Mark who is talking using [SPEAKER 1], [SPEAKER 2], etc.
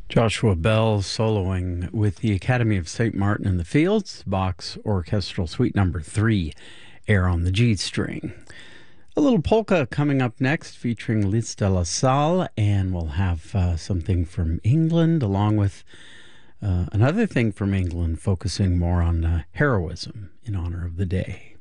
[SPEAKER 1] Joshua Bell soloing with the Academy of St. Martin in the Fields, Bach's Orchestral Suite Number 3, Air on the G string. A little polka coming up next featuring Liz de la Salle, and we'll have something from England along with another thing from England focusing more on heroism in honor of the day.